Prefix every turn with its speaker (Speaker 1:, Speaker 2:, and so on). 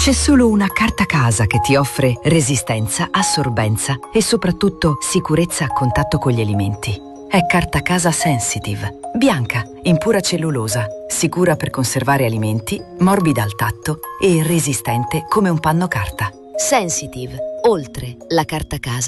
Speaker 1: C'è solo una carta casa che ti offre resistenza, assorbenza e soprattutto sicurezza a contatto con gli alimenti. È Carta Casa Sensitive. Bianca, in pura cellulosa, sicura per conservare alimenti, morbida al tatto e resistente come un panno carta.
Speaker 2: Sensitive, oltre la carta casa.